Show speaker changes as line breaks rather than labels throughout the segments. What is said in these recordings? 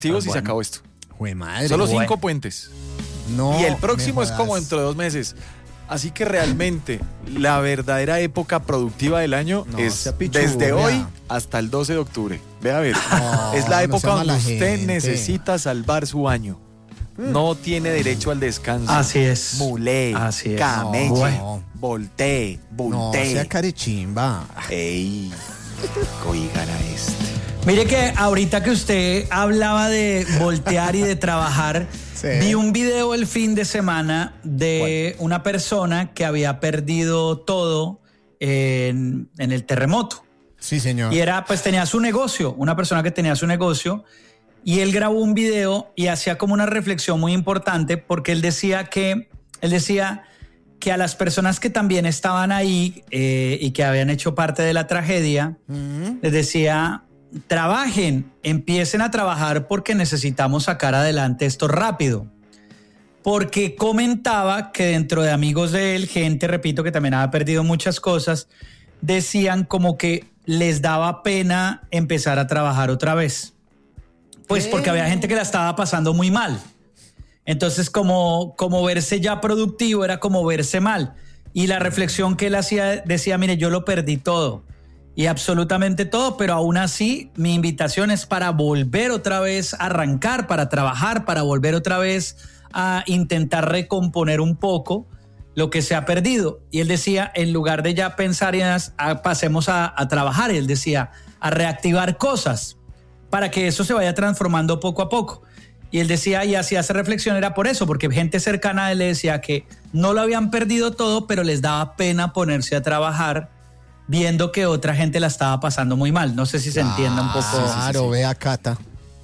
y se acabó esto.
Jue madre.
Solo 5 puentes.
No.
Y el próximo
me
es como
jodas.
dentro de 2 meses. Así que realmente la verdadera época productiva del año
No,
es
sea pichurria.
desde hoy hasta el 12 de octubre. Ve a ver,
No,
es la
no
época
sea
donde
mala
usted
gente.
necesita salvar su año. No tiene derecho al descanso.
Así es.
Mulé,
Así es.
camelle,
No.
voltee,
No,
voltee.
sea carechimba.
Ey, oigan a este.
Mire que ahorita que usted hablaba de voltear y de trabajar,
Sí.
vi un video el fin de semana de una persona que había perdido todo en el terremoto.
Sí, señor.
Y era, pues tenía su negocio, una persona que tenía su negocio, y él grabó un video y hacía como una reflexión muy importante porque él decía que a las personas que también estaban ahí y que habían hecho parte de la tragedia, les decía, trabajen, empiecen a trabajar porque necesitamos sacar adelante esto rápido. Porque comentaba que dentro de amigos de él, gente, repito, que también había perdido muchas cosas, decían como que les daba pena empezar a trabajar otra vez. Pues porque había gente que la estaba pasando muy mal. Entonces, como verse ya productivo era como verse mal. Y la reflexión que él hacía decía, mire, yo lo perdí todo. Y absolutamente todo, pero aún así mi invitación es para volver otra vez a arrancar, para trabajar, para volver otra vez a intentar recomponer un poco lo que se ha perdido. Y él decía, en lugar de ya pensar en pasemos a trabajar, él decía, a reactivar cosas para que eso se vaya transformando poco a poco. Y él decía, y hacía esa reflexión, era por eso, porque gente cercana a él le decía que no lo habían perdido todo, pero les daba pena ponerse a trabajar viendo que otra gente la estaba pasando muy mal. No sé si se entienda un poco.
Claro, ve a Cata.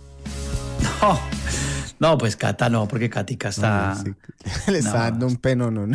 No, pues Cata no, porque Katica está...
Sí. Le está dando un peno, no.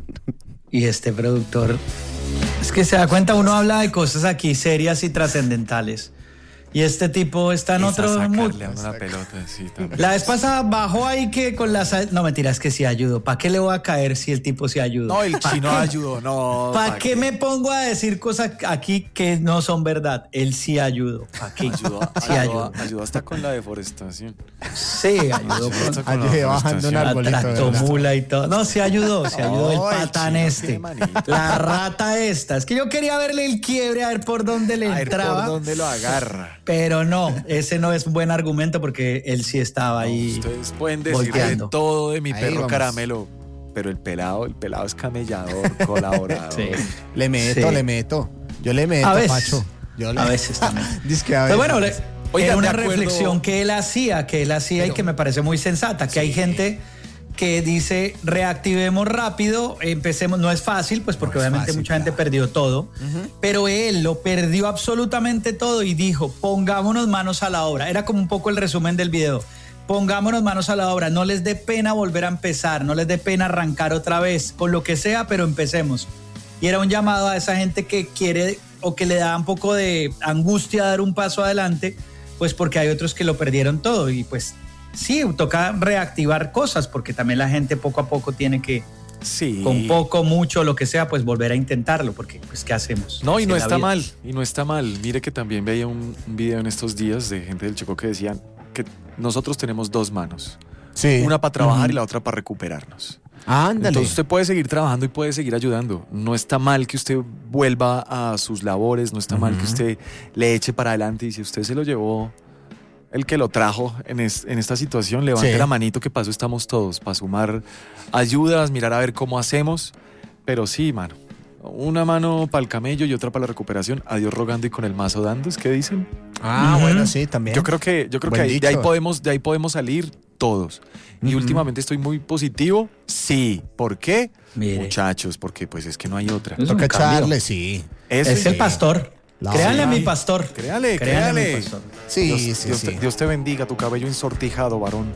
Y este productor... Es que se da cuenta, uno habla de cosas aquí serias y trascendentales. Y este tipo está en otro mood.
Sacarle a una pelota, sí, también.
La vez pasada bajó ahí que con las... No, mentira, es que sí ayudó. ¿Para qué le voy a caer si el tipo sí ayudó?
No, el chino ayudó, no.
¿Para qué me pongo a decir cosas aquí que no son verdad? Él sí ayudó. ¿Para qué? Sí ayudó.
Ayudó hasta con la deforestación.
Sí, ayudó
Hasta
con
con la
Ayudé bajando un
deforestación.
arbolito.
la
¿verdad?
tractomula y todo. No, sí ayudó el
No, el
patán
chino
este.
tiene manito.
La rata esta. Es que yo quería verle el quiebre a ver por dónde le
A ver
entraba.
por dónde lo agarra.
Pero no, ese no es un buen argumento porque él sí estaba ahí.
Ustedes pueden decir
volteando.
de todo de mi
Ahí
perro
vamos.
Caramelo, pero el pelado es camellador, colaborador.
Sí.
Le meto,
Sí.
le meto. Yo le meto,
A veces.
Pacho.
A veces también.
Dice que a
Pero
veces.
bueno,
Oigan,
era una
de acuerdo-
reflexión que él hacía y que me parece muy sensata, que hay gente que dice reactivemos rápido, empecemos, no es fácil, pues porque
No es
obviamente
fácil,
mucha gente
claro.
perdió todo, pero él lo perdió absolutamente todo y dijo, pongámonos manos a la obra. Era como un poco el resumen del video. Pongámonos manos a la obra, no les dé pena volver a empezar, no les dé pena arrancar otra vez, con lo que sea, pero empecemos. Y era un llamado a esa gente que quiere o que le da un poco de angustia dar un paso adelante, pues porque hay otros que lo perdieron todo y pues sí, toca reactivar cosas porque también la gente poco a poco tiene que,
Sí.
con poco, mucho, lo que sea, pues volver a intentarlo porque pues ¿qué hacemos?
No, y
Así
no
es la
está
vida.
mal, y no está mal. Mire que también veía un video en estos días de gente del Chocó que decían que nosotros tenemos 2 manos.
Sí.
Una para trabajar y la otra para recuperarnos.
Ándale.
Entonces usted puede seguir trabajando y puede seguir ayudando. No está mal que usted vuelva a sus labores, no está mal que usted le eche para adelante y si usted se lo llevó, el que lo trajo en esta situación, levante
Sí.
la manito que para eso estamos todos, para sumar ayudas, mirar a ver cómo hacemos. Pero sí, mano, una mano para el camello y otra para la recuperación. A Dios rogando y con el mazo dando, ¿es que dicen?
Bueno, sí, también.
Yo creo que
Buen
de
dicho.
ahí podemos salir todos. Y últimamente estoy muy positivo. Sí. ¿Por qué?
Mire.
Muchachos, porque pues es que no hay otra.
Es un
Toca
cambio.
echarle, sí.
Eso
Es
y-
el pastor.
La
Créanle a
verdad.
mi pastor.
Créale,
Créanle a mi
créale.
pastor.
Sí,
Dios,
sí,
Dios
sí.
Dios te bendiga, tu cabello ensortijado, varón.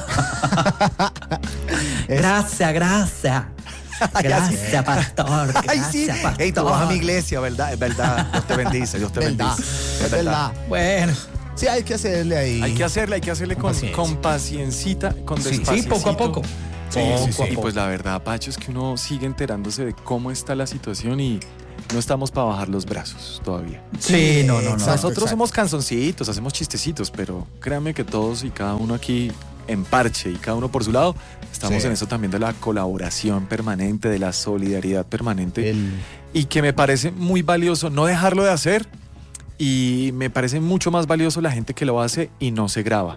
Gracias, gracias. Gracias, pastor.
Ay, sí.
Gracias, pastor.
Ey, tú vas a mi iglesia, ¿verdad? Es verdad. Dios te bendice, Dios te
Verdad.
bendice.
Es verdad.
Bueno,
Sí, hay que hacerle ahí.
Hay que hacerle
Paciencia.
con paciencita, con
Sí,
despacito.
sí, poco a poco.
Sí,
Poco
sí,
a
sí. Y
poco.
pues la verdad, Pacho, es que uno sigue enterándose de cómo está la situación y no estamos para bajar los brazos todavía.
Sí, no.
Exacto,
Nosotros somos canzoncitos, hacemos chistecitos, pero créanme que todos y cada uno aquí en parche y cada uno por su lado, estamos
Sí.
en eso también de la colaboración permanente, de la solidaridad permanente.
El-
Y que me parece muy valioso no dejarlo de hacer, y me parece mucho más valioso la gente que lo hace y no se graba,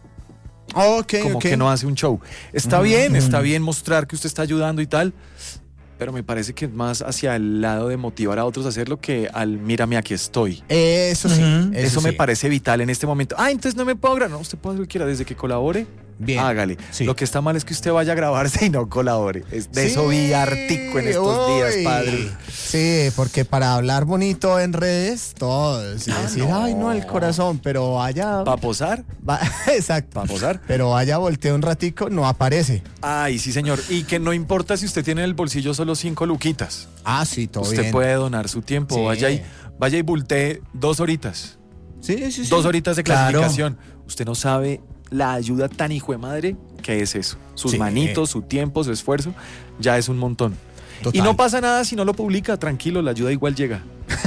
Ok,
como
ok.
que no hace un show. Está bien mostrar que usted está ayudando y tal, pero me parece que es más hacia el lado de motivar a otros a hacerlo que al mírame aquí estoy.
Eso sí.
Ujú.
Eso me
sí.
parece vital en este momento. Entonces no me puedo grabar. No, usted puede hacer lo que quiera, desde que colabore.
Bien.
Hágale.
Sí.
Lo que está mal es que usted vaya a grabarse y no colabore. De eso vi artico en estos días,
Uy.
padre.
Sí, porque para hablar bonito en redes, todos. Y decir,
no.
ay, no, el corazón, pero vaya.
¿Para posar?
Exacto.
¿Para posar?
Pero vaya, voltea un ratico, no aparece.
Ay, sí, señor. Y que no importa si usted tiene en el bolsillo solo 5 luquitas.
Ah, sí, todo
Usted
bien.
puede donar su tiempo.
Sí.
Vaya y bultee 2 horitas.
Sí.
2 horitas de
Claro.
clasificación. Usted no sabe la ayuda tan hijo de madre que es eso. Sus
Sí.
manitos, su tiempo, su esfuerzo, ya es un montón.
Total.
Y no pasa nada si no lo publica, tranquilo, la ayuda igual llega.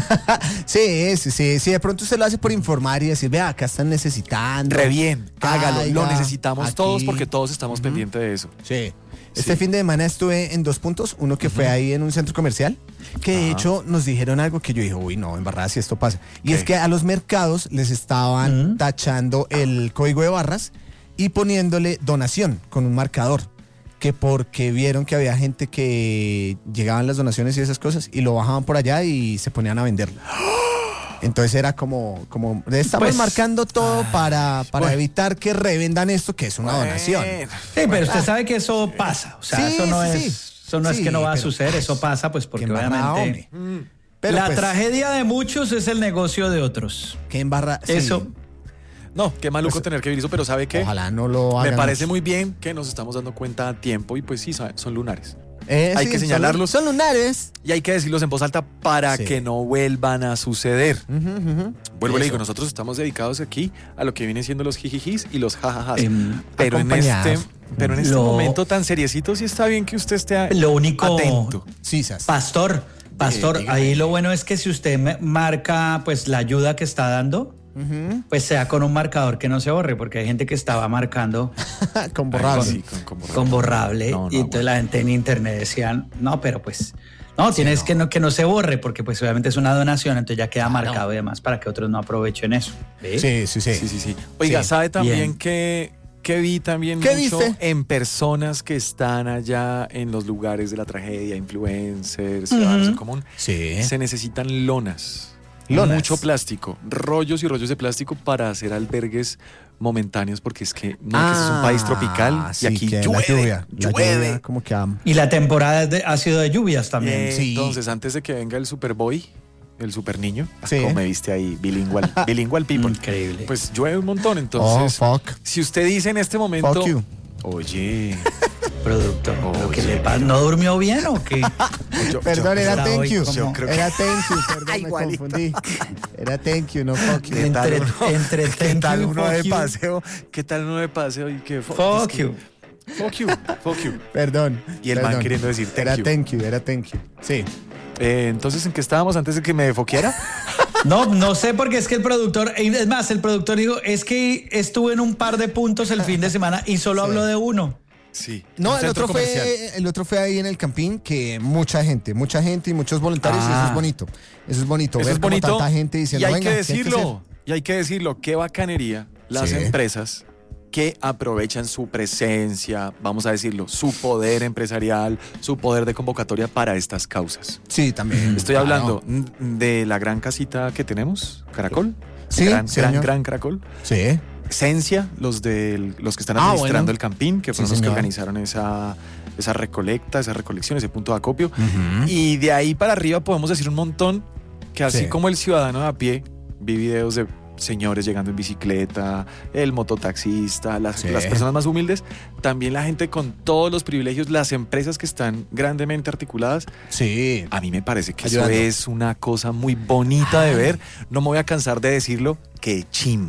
Sí, de pronto usted lo hace por informar y decir, vea, acá están necesitando.
Re bien, hágalo, lo
Caiga
necesitamos
aquí.
todos porque todos estamos pendientes de eso.
Sí. Este
Sí.
fin de semana estuve en 2 puntos, uno que fue ahí en un centro comercial, que de
Ajá.
hecho nos dijeron algo que yo dije, uy, no, en verdad si esto pasa. Y
¿Qué?
es que a los mercados les estaban tachando el código de barras y poniéndole donación con un marcador, que porque vieron que había gente que llegaban las donaciones y esas cosas y lo bajaban por allá y se ponían a venderlo. Entonces era como estamos
Pues,
marcando todo para
bueno.
evitar que revendan esto que es una donación.
Sí, pero usted sabe que eso pasa. O sea,
Sí,
eso no
sí,
es,
sí.
eso no es
Sí,
que no va a
pero,
suceder, eso pasa pues porque
Qué embarrada,
obviamente
hombre. Pero
la
pues,
tragedia de muchos es el negocio de otros.
qué embarra. sí.
Eso.
No, qué maluco
Pues,
tener que vivir eso, pero ¿sabe qué?
Ojalá no lo hagan.
Me parece muy bien que nos estamos dando cuenta a tiempo y pues sí, son lunares.
Sí,
hay que señalarlos.
Son lunares.
Y hay que decirlos en voz alta para
Sí.
que no vuelvan a suceder. Vuelvo y le
Eso.
digo, nosotros estamos dedicados aquí a lo que vienen siendo los jijijis y los jajajas. pero
acompañados.
en este
Lo-
momento tan seriecito sí está bien que usted esté
Lo único,
atento.
Sisas.
Pastor,
dígame.
ahí lo bueno es que si usted marca pues la ayuda que está dando, pues sea con un marcador que no se borre, porque hay gente que estaba marcando
Con borrable.
Sí,
con borrable
No,
y entonces la gente en internet decían, no, pero pues no, tienes que no se borre, porque pues obviamente es una donación, entonces ya queda marcado y demás para que otros no aprovechen eso. ¿Sí?
Sí.
Oiga,
Sí.
¿sabe también
Bien.
que vi también
¿Qué
mucho
viste?
en personas que están allá en los lugares de la tragedia, influencers, ciudadanos en común?
Sí.
Se necesitan lonas.
Lonas.
Mucho plástico, rollos y rollos de plástico para hacer albergues momentáneos, porque es que, no, que este es un país tropical
sí,
y aquí
que
llueve,
la lluvia como que
Y la temporada ha sido de lluvias también.
Sí.
Entonces, antes de que venga el Superboy, el super niño,
Sí.
como me viste ahí, bilingual people,
Increíble.
pues llueve un montón.
Oh,
Entonces,
fuck.
si usted dice en este momento,
Fuck you.
oye,
Producto. ¿Pero qué
Oye.
le pasa? ¿No durmió bien o qué?
Perdón, era
está
thank
hoy
you.
como-
Era thank you, perdón, me
Igualito.
confundí. Era thank you, no fuck you.
Entre
¿qué
thank
tal
you,
uno de
fuck you.
paseo? ¿Qué tal uno de paseo? Y que
Fuck you.
Fuck you, fuck you.
Perdón.
Y el man
perdón.
queriendo decir thank
era
you.
era thank you. Sí.
Entonces, ¿en qué estábamos antes de que me defoquiera?
No sé porque es que el productor, es más, el productor dijo, es que estuve en un par de puntos el fin de semana y solo
Sí.
habló de uno.
Sí.
No,
un
el
centro
otro,
comercial.
el otro fue ahí en el Campín, que mucha gente y muchos voluntarios, y eso es bonito. Eso es bonito,
Eso
ver
es
como
bonito.
tanta gente diciendo,
y hay
venga,
que
¿qué hay que
decirlo. Y hay que decirlo, qué bacanería las
Sí.
empresas que aprovechan su presencia, vamos a decirlo, su poder empresarial, su poder de convocatoria para estas causas.
Sí, también.
Estoy
claro.
hablando de la gran casita que tenemos, Caracol.
Sí,
gran
señor.
Caracol.
Sí.
Esencia, los que están
Ah,
administrando
bueno.
el Campín, que fueron
Sí,
los que
señor.
organizaron esa recolecta, esa recolección, ese punto de acopio. Y de ahí para arriba podemos decir un montón que así
Sí.
como el ciudadano de a pie, vi videos de señores llegando en bicicleta, el mototaxista, las
Sí.
personas más humildes, también la gente con todos los privilegios, las empresas que están grandemente articuladas.
Sí.
A mí me parece que
Ayudando.
eso es una cosa muy bonita de ver. No me voy a cansar de decirlo, que chimba.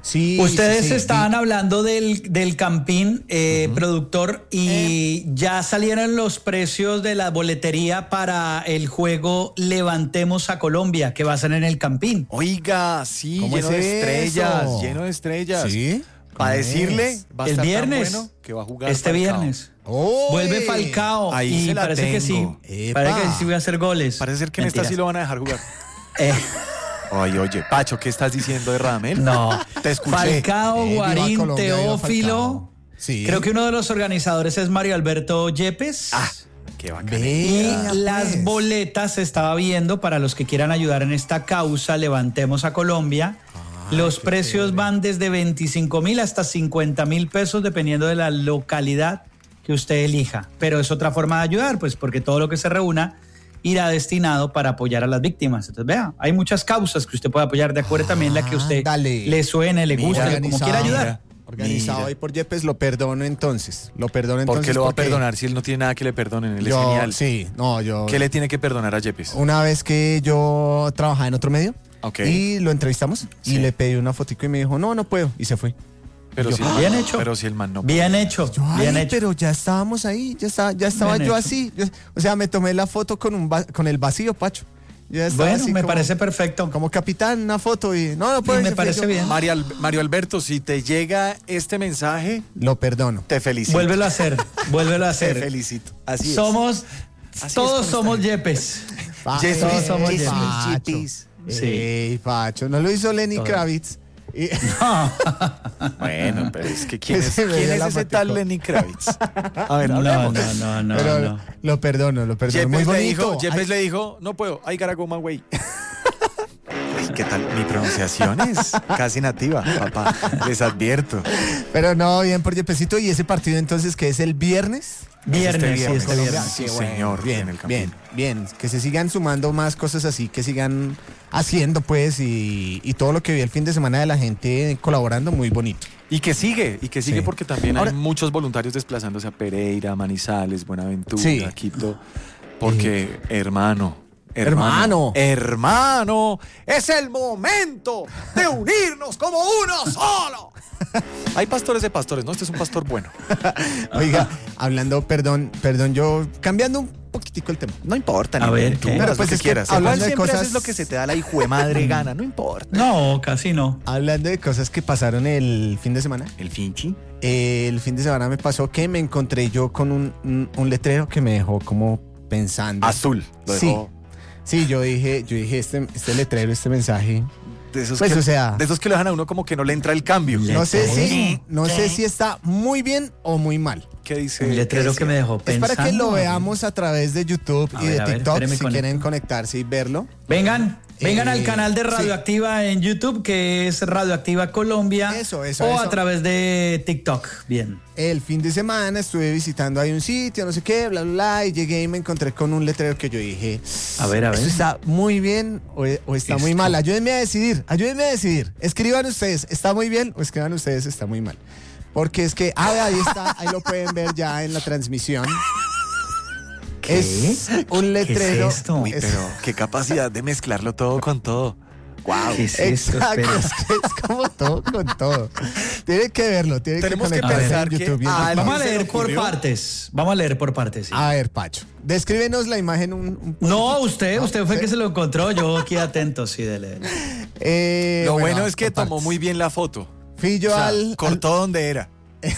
Sí,
Ustedes
sí,
estaban hablando del Campín, productor, y ya salieron los precios de la boletería para el juego Levantemos a Colombia, que va a ser en el Campín.
Oiga, sí,
¿Cómo
lleno de
es
estrellas,
eso?
lleno de estrellas.
¿Sí?
Para
¿Cómo
decirle,
es?
va a
El
estar
viernes,
tan bueno que va a jugar
este
Falcao.
viernes.
¡Uy!
Vuelve Falcao
Ahí
y
se la
parece que sí.
tengo.
Parece
Epa.
que sí voy a hacer goles.
Parece ser que en esta sí lo van a dejar jugar.
Eh,
Ay, oye, Pacho, ¿qué estás diciendo de Radamel?
no.
Te escuché.
Falcao,
Viva
Guarín,
Colombia, viva
Teófilo.
Falcao. Sí.
Creo que uno de los organizadores es Mario Alberto Yepes.
Ah, qué bacán.
Y
Vea,
las
pues.
boletas se estaba viendo para los que quieran ayudar en esta causa, Levantemos a Colombia. Los precios van desde 25,000 hasta 50,000 pesos, dependiendo de la localidad que usted elija. Pero es otra forma de ayudar, pues porque todo lo que se reúna irá destinado para apoyar a las víctimas. Entonces, vea, hay muchas causas que usted puede apoyar, de acuerdo también la que usted
Ándale.
le suene, le guste, como
Organizado.
quiera ayudar.
Organizado
Mira.
ahí por Yepes, lo perdono entonces. Lo perdono
¿Por
entonces.
qué lo va a
porque
perdonar si él no tiene nada que le perdonen? Él es
yo,
genial.
Sí, no, yo.
¿Qué le tiene que perdonar a Yepes?
Una vez que yo trabajaba en otro medio
Ok.
y lo entrevistamos
Sí.
y le pedí una fotico y me dijo, no puedo. Y se fue.
Pero
yo,
si,
bien hecho.
Pero si el man no.
Bien hecho,
Yo,
bien
ay,
hecho.
pero ya estábamos ahí, ya estaba
Bien
yo
hecho.
así. O sea, me tomé la foto con el vacío, Pacho. Ya estaba
Bueno,
así
me
como-
parece perfecto.
Como capitán, una foto y no puedo.
Y me
se fue.
parece
Yo,
bien.
Mario Alberto, si te llega este mensaje,
Lo perdono.
te felicito.
Vuélvelo a hacer, vuélvelo a
Te
hacer.
felicito. Así
Somos,
es
todos
como
somos
está.
Yepes.
Yes,
todos somos
yes,
Yepes.
Yepes.
Sí.
Ey, Pacho, no lo hizo Lenny
Todo.
Kravitz. Y-
Bueno, pero es que ¿quién es,
Se me
quién
dio
es
la
ese
fotico.
tal Lenny Kravitz? A ver,
No,
hablemos.
no,
pero
no.
lo perdono. Muy
Yepes
bonito.
le dijo, no puedo, I gotta go my way. Ay, ¿qué tal? Mi pronunciación es casi nativa, papá. Les advierto.
Pero no, bien por Yepesito. Y ese partido entonces que es el viernes.
Viernes, sí,
viernes.
este viernes.
Sí,
Qué bueno.
señor,
Bien,
en el Campín.
bien. Que se sigan sumando más cosas así, que sigan haciendo pues y todo lo que vi el fin de semana de la gente colaborando, muy bonito.
Y que sigue
Sí.
porque también
Ahora-
hay muchos voluntarios desplazándose a Pereira, Manizales, Buenaventura,
Sí.
Quito. Porque, hermano, es el momento de unirnos como uno solo. Hay pastores de pastores, ¿no? Este es un pastor bueno.
Oiga, hablando, perdón, yo cambiando un poquitico el tema.
No importa,
A ver,
tú
¿qué?
verás
Pero pues
lo que
es que
quieras.
hablando
Igual
de
siempre
cosas-
haces lo que se te da la hijo de madre gana, no importa.
No, casi no.
Hablando de cosas que pasaron el fin de semana.
El Finchi.
El fin de semana me pasó que me encontré yo con un letrero que me dejó como pensando.
Azul. Lo
Sí.
dejó.
Sí, yo dije, este letrero, este mensaje.
De esos,
Pues,
que,
o sea-
de esos que lo dejan a uno como que no le entra el cambio.
No sé si está muy bien o muy mal.
¿Qué dice?
Un letrero
¿Qué
que me
decía?
dejó
Es
pensando.
para que lo veamos a través de YouTube
A
y
ver,
de
a ver,
TikTok
espéreme,
si
conecto.
quieren conectarse y verlo.
Vengan al canal de
sí.
Radioactiva en YouTube, que es Radioactiva Colombia.
Eso,
O
eso.
a través de TikTok. Bien.
El fin de semana estuve visitando ahí un sitio, no sé qué, bla, bla, bla, y llegué y me encontré con un letrero que yo dije,
A ver.
¿esto está muy bien o está muy mal? Ayúdenme a decidir. Escriban ustedes, ¿está muy bien o escriban ustedes, está muy mal? Porque es que, ahí está, ahí lo pueden ver ya en la transmisión.
¿Qué?
Es un letrero.
¿Qué es esto?
Uy, pero qué capacidad de mezclarlo todo con todo. Wow.
¿Qué es esto?
Exacto,
Espera.
es que es como todo con todo. Tienen que verlo, tienen
Tenemos
que
que
conectarse
pensar
en
que
YouTube. y en
a
TikTok.
Vamos a
¿Alguien se
leer
le
por
ocurrió?
partes. Vamos a leer por partes, sí.
A ver, Pacho, descríbenos la imagen un
No, usted fue el que se lo encontró. Yo aquí atento, sí, dele.
Lo bueno es que
por
tomó
partes.
muy bien la foto.
Fui yo
O sea,
al...
cortó donde era.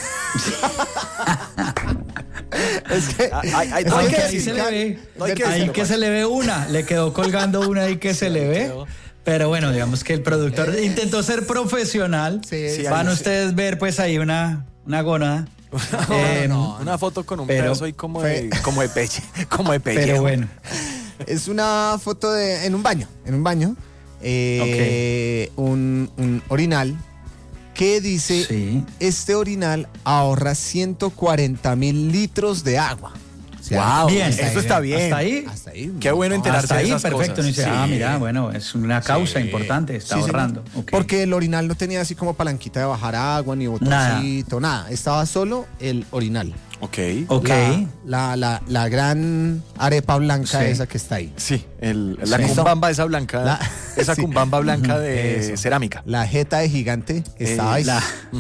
Es que...
Hay
Es
Ahí
que
que
sí,
se le ve.
no hay que
Ahí
decirlo,
que se le ve una. Le quedó colgando una ahí que se le ve.
quedó.
Pero bueno, digamos que el productor intentó ser profesional.
Sí,
Van
ahí
ustedes ver pues ahí una gónada.
Una foto con un
pero-
pedazo ahí como de peche, como de pellejo.
Pero bueno.
Es una foto en un baño, un orinal que dice,
Sí.
este orinal ahorra 140,000 litros de agua. O sea,
Wow,
Bien.
eso está bien.
Hasta ahí.
Hasta ahí.
Qué bueno enterarse
Hasta
de
ahí,
esas
perfecto.
cosas.
Uno dice,
Sí.
mira, bueno, es una causa
Sí.
importante, está
Sí, señor.
ahorrando. Ok.
Porque el orinal no tenía así como palanquita de bajar agua, ni botoncito, nada. Estaba solo el orinal.
Ok.
La gran arepa blanca esa que está ahí.
Sí, la cumbamba esa blanca, cumbamba blanca de cerámica.
La jeta de gigante que estaba ahí.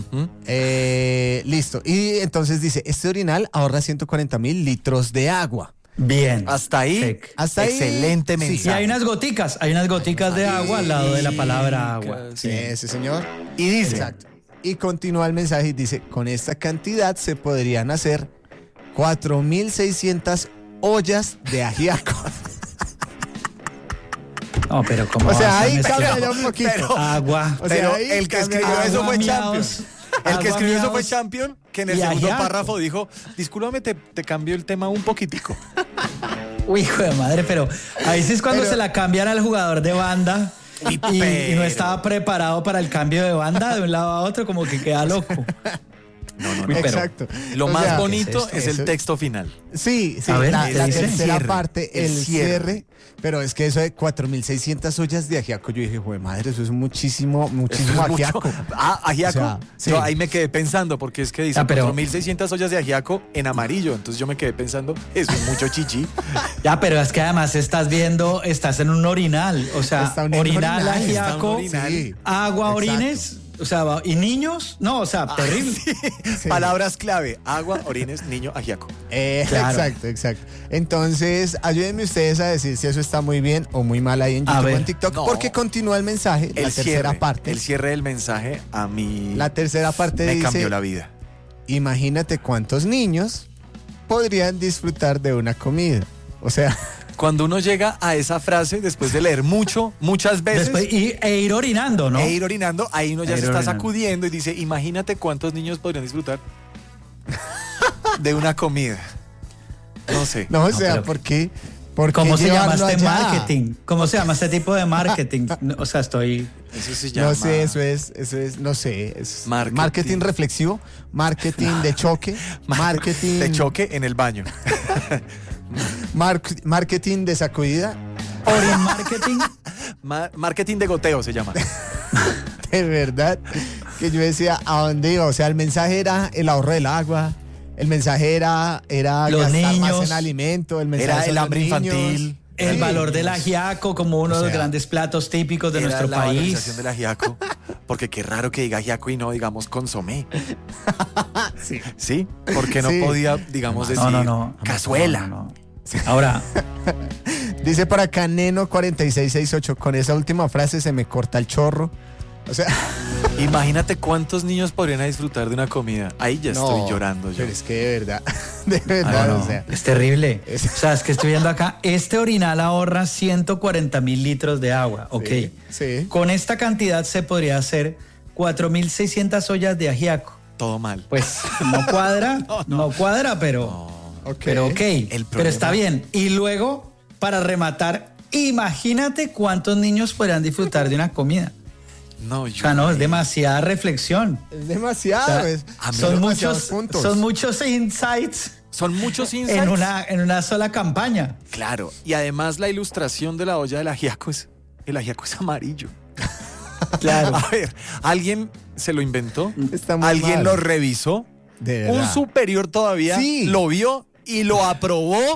Listo. Y entonces dice, este orinal ahorra 140,000 litros de agua.
Bien.
Hasta ahí, excelente mensaje.
Sí. Y hay unas goticas de agua al lado de la palabra agua.
Sí, ese señor.
Y dice...
Exacto. Y continúa el mensaje y dice, con esta cantidad se podrían hacer 4,600 ollas de ajiaco.
No, pero como...
O sea, ahí cambia ya un poquito.
Agua.
O sea, el que escribió eso fue Champion. El que escribió eso fue Champion, que en el segundo párrafo dijo, discúlpame, te cambio el tema un poquitico.
Uy, hijo de madre, pero ahí sí es cuando se la cambian al jugador de banda y no estaba preparado para el cambio de banda de un lado a otro, como que queda loco.
No.
Exacto.
Lo más bonito es el texto final.
Sí,
A ver,
la
¿qué dice?
tercera parte, el cierre. Pero es que eso de 4,600 ollas de ajiaco, yo dije, joder, madre, eso es muchísimo ajiaco.
Ajiaco.
O sea, sí.
Yo ahí me quedé pensando, porque es que dice 4,600 ollas de ajiaco en amarillo. Entonces yo me quedé pensando, eso es mucho chichi.
Ya, pero es que además estás en un orinal. O sea, orinal, ajiaco,
sí.
agua, orines. O sea, ¿y niños? No, o sea, terrible.
Sí. Palabras clave: agua, orines, niño, ajiaco.
Claro. Exacto. Entonces, ayúdenme ustedes a decir si eso está muy bien o muy mal ahí en YouTube o en TikTok, porque continúa el mensaje, la tercera parte.
El cierre del mensaje a mí.
La tercera parte
me
dice,
cambió la vida.
Imagínate cuántos niños podrían disfrutar de una comida. O sea...
Cuando uno llega a esa frase, después de leer muchas veces...
e ir orinando, ¿no?
Ahí uno ya se está sacudiendo y dice, imagínate cuántos niños podrían disfrutar de una comida. No sé.
No, o sea, ¿por qué?
¿Cómo se llama este marketing? ¿Cómo se llama este tipo de marketing? O sea, estoy...
Eso se llama...
No sé, eso es, no sé. Es marketing reflexivo, marketing de choque, marketing...
De choque en el baño.
Marketing de sacudida.
Orin marketing.
Marketing de goteo se llama.
De verdad que yo decía, ¿a dónde iba? O sea, el mensaje era el ahorro del agua, el mensaje era
los
gastar
niños,
más en alimento, el mensaje
era el hambre infantil.
El valor del ajiaco como uno de los grandes platos típicos de nuestro
la
país.
valorización del ajiaco. Porque qué raro que diga ajiaco y no digamos consomé. ¿Sí? Porque no podía, digamos, decir cazuela.
No. Ahora.
Dice por acá Neno 4668, con esa última frase se me corta el chorro. O sea,
imagínate cuántos niños podrían disfrutar de una comida. Ahí ya estoy llorando yo.
Pero es que de verdad, o sea.
Es terrible. O sea, es que estoy viendo acá, este orinal ahorra 140,000 litros de agua. Ok.
Sí.
Con esta cantidad se podría hacer 4,600 ollas de ajiaco.
Todo mal.
Pues no cuadra, no cuadra, pero... Pero pero está bien. Y luego, para rematar, imagínate cuántos niños podrían disfrutar de una comida.
No,
o sea, no, es demasiada reflexión.
Es demasiado.
O sea, son muchos insights.
Son muchos insights.
En una sola campaña.
Claro. Y además la ilustración de la olla del ajiaco es amarillo.
Claro.
A ver, ¿alguien se lo inventó?
Está muy
¿Alguien
mal.
lo revisó?
De verdad.
Un superior todavía lo vio y lo aprobó.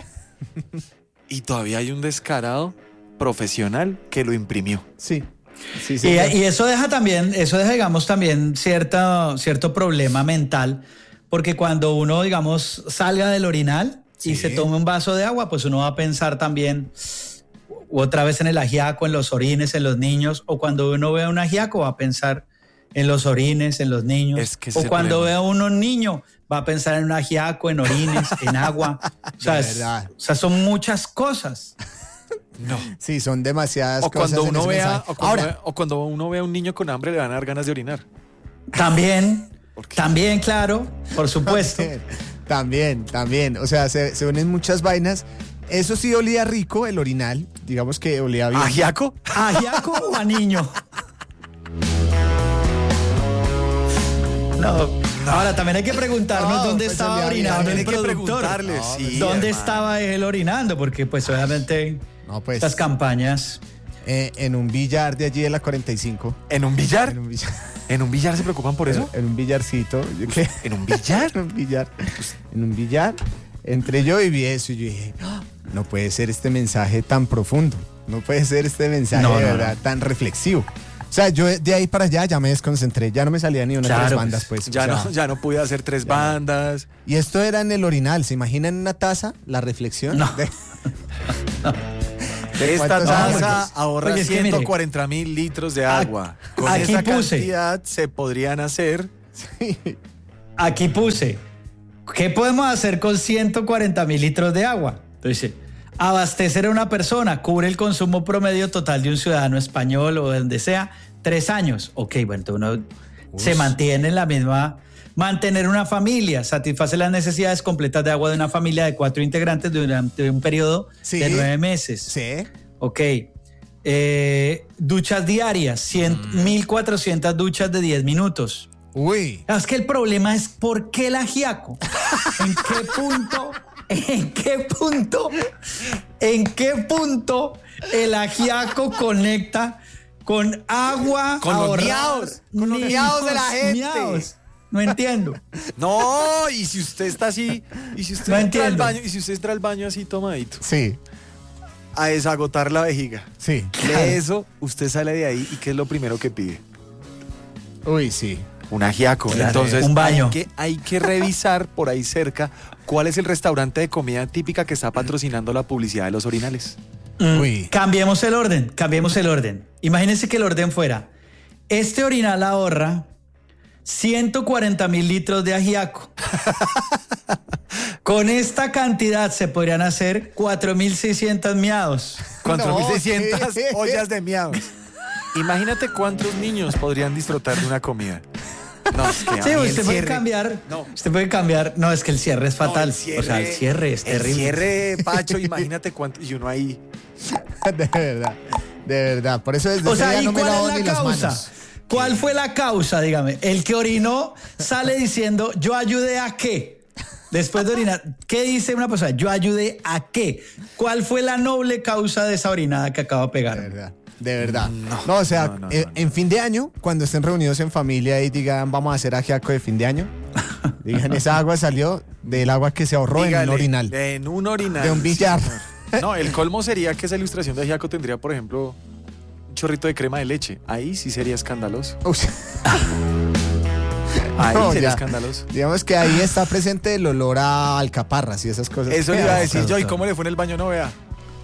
Y todavía hay un descarado profesional que lo imprimió.
Sí.
Y eso deja digamos, también cierto problema mental, porque cuando uno, digamos, salga del orinal y se tome un vaso de agua, pues uno va a pensar también otra vez en el ajiaco, en los orines, en los niños, o cuando uno vea un ajiaco va a pensar en los orines, en los niños, o cuando vea uno un niño va a pensar en un ajiaco, en orines, en agua. O sea, son muchas cosas.
No.
Sí, son demasiadas
o
cosas.
Cuando uno ve a un niño con hambre le van a dar ganas de orinar.
También, claro, por supuesto.
También. O sea, se unen muchas vainas. Eso sí olía rico, el orinal. Digamos que olía bien.
¿Ajiaco?
¿Ajiaco o a niño? No. Ahora también hay que preguntarnos dónde estaba orinando el productor. ¿Dónde estaba él orinando? Porque pues obviamente estas campañas...
En un billar de allí de la 45.
¿En un billar?
En un billar.
¿En un billar se preocupan por eso?
En un billarcito. ¿Qué?
¿En un billar?
En un billar. En un billar. Entré yo y vi eso y yo dije, no puede ser este mensaje tan profundo. No puede ser este mensaje de verdad tan reflexivo. O sea, yo de ahí para allá ya me desconcentré, ya no me salía ni una de tres bandas, pues.
Ya no pude hacer tres bandas.
Y esto era en el orinal, ¿se imaginan en una taza la reflexión?
No.
Esta taza ahorra
Oye, es que
140.000 litros de agua. Con
aquí
esa
puse.
cantidad se podrían hacer...
Aquí puse, ¿qué podemos hacer con 140.000 litros de agua? Entonces, abastecer a una persona cubre el consumo promedio total de un ciudadano español o de donde sea, 3 años. Ok, bueno, entonces uno se mantiene en la misma... Mantener una familia, satisface las necesidades completas de agua de una familia de 4 integrantes durante un periodo de 9 meses.
Sí.
Ok. Duchas diarias, 1.400 duchas de 10 minutos.
Uy.
Es que el problema es ¿por qué el ajiaco? ¿En qué punto el ajiaco conecta con agua?
Con los miaos de la gente.
Miaos. No entiendo.
No, y si usted está así, y si usted
No
entra al
entiendo.
baño, y si usted entra al baño así tomadito,
Sí,
a desagotar la vejiga.
sí.
De eso, usted sale de ahí y ¿qué es lo primero que pide?
Uy, sí.
Un ajiaco.
Claro,
Entonces
un baño.
hay que revisar por ahí cerca cuál es el restaurante de comida típica que está patrocinando la publicidad de los orinales.
Uy.
Cambiemos el orden. Imagínense que el orden fuera, este orinal ahorra 140.000 litros de ajiaco. Con esta cantidad se podrían hacer 4.600 miados.
4.600
¿qué?
ollas de miados. Imagínate cuántos niños podrían disfrutar de una comida. No, es que a
Sí,
mí el
usted puede
cierre-
cambiar.
No.
Usted puede cambiar. No, es que el cierre es fatal.
No,
O sea, el cierre es terrible.
El cierre, Pacho, imagínate cuánto. Y uno ahí.
De verdad. De verdad. Por eso desde
O
ese
sea,
día
¿y
no me
cuál
lavo
es
ni
la
las
causa?
manos.
¿Cuál fue la causa, dígame? El que orinó sale diciendo, ¿yo ayudé a qué? Después de orinar, ¿qué dice una persona? ¿Yo ayudé a qué? ¿Cuál fue la noble causa de esa orinada que acaba de
De
pegar?
verdad. De verdad. No, o sea,
no.
en fin de año, cuando estén reunidos en familia y digan, vamos a hacer ajiaco de fin de año, digan, esa agua salió del agua que se ahorró en
Dígale,
un orinal.
En un orinal.
De un billar.
Sí, señor. No, el colmo sería que esa ilustración de ajiaco tendría, por ejemplo, un chorrito de crema de leche. Ahí sí sería escandaloso.
Uy,
Ahí
No,
sería
ya.
escandaloso.
digamos que ahí está presente el olor a alcaparras y esas cosas.
Eso le iba a decir
claro,
yo. ¿Y
claro.
cómo le fue en el baño? No vea.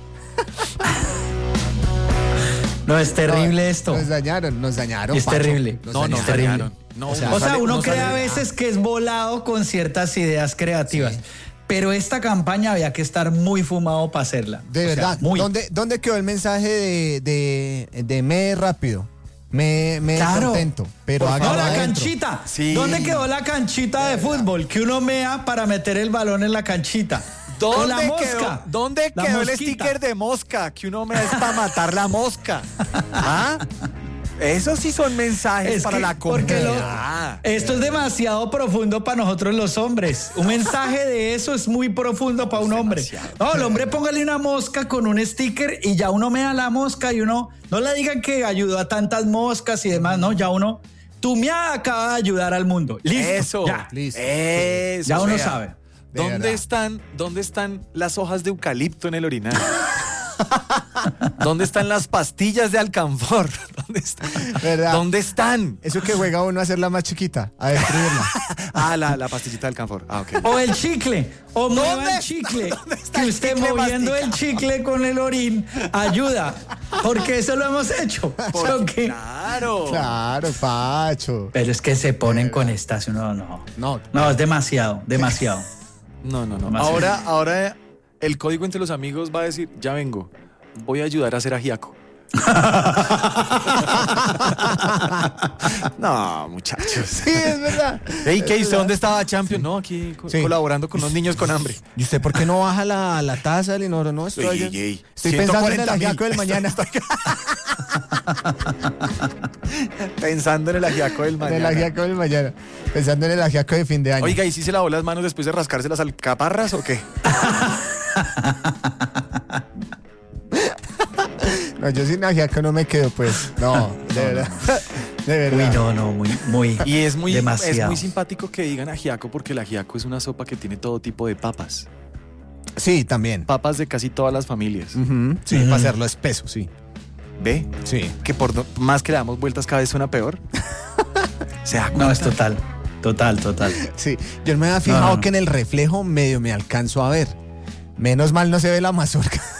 No, es terrible esto.
Nos dañaron,
Es
Pacho.
terrible.
Nos
No,
dañaron.
nos
terrible.
dañaron. No,
O sea,
O sea,
sale-
uno cree
sale-
a veces que es volado con ciertas ideas creativas. Pero esta campaña había que estar muy fumado para hacerla.
De
O sea,
verdad.
muy.
¿Dónde quedó el mensaje de me rápido? Me
Claro.
contento. Pero
No,
hágalo
la
adentro.
canchita.
Sí.
¿Dónde quedó la canchita de fútbol? Que uno mea para meter el balón en la canchita. O la mosca.
¿Dónde
La
quedó el
mosquita.
sticker de mosca? Que uno me es para matar la mosca. ¿Ah? Esos sí son mensajes
Es
para
que-
la
porque
comunidad.
esto es demasiado profundo para nosotros los hombres. Un mensaje de eso es muy profundo para un hombre. No, el hombre póngale una mosca con un sticker y ya uno mea la mosca y uno, no le digan que ayudó a tantas moscas y demás, no, ya uno, tu meada acaba de ayudar al mundo. Listo.
Eso.
Ya.
Listo.
Eso.
Ya uno
vea.
sabe.
De verdad.
¿Dónde están las hojas de eucalipto en el orinal? ¿Dónde están las pastillas de alcanfor? ¿Dónde están?
¿Verdad?
¿Dónde están?
Eso que juega uno a hacerla más chiquita, a destruirla.
Ah, la pastillita de alcanfor. Ah, ok.
O el chicle. O mueva
¿Dónde
el
está?
chicle.
¿Dónde está
Que
el
usted
chicle
moviendo el
masticado?
chicle con el orín ayuda. Porque eso lo hemos hecho. ¿O qué?
Claro.
Claro, Pacho.
Pero es que se ponen con estas. No, no.
No.
No, es demasiado, demasiado.
No.
Demasiado.
Ahora el código entre los amigos va a decir, ya vengo, voy a ayudar a hacer ajiaco. No, muchachos.
Sí, es verdad.
Ey, ¿qué? ¿Usted dónde estaba, Champion? No, aquí
Sí.
colaborando con unos niños con hambre.
¿Y usted por qué no baja la taza del inodoro? No, estoy,
Ey,
estoy pensando en el
140.000.
ajiaco del mañana.
Pensando en el ajiaco del
En
mañana.
el ajiaco del mañana. Pensando en el ajiaco de fin de año.
Oiga, ¿y si se lavó las manos después de rascarse las alcaparras o qué?
No, yo sin ajiaco no me quedo, pues. No, de verdad. De verdad.
Uy, no, muy.
Y es muy
demasiado.
simpático que digan ajiaco porque el ajiaco es una sopa que tiene todo tipo de papas.
Sí, también.
Papas de casi todas las familias.
Sí, para hacerlo espeso, sí.
¿Ve?
Sí.
Que por más que le damos vueltas cada vez suena peor. Se da cuenta.
No, es total.
Sí, yo me había fijado que en el reflejo medio me alcanzo a ver. Menos mal no se ve la mazorca.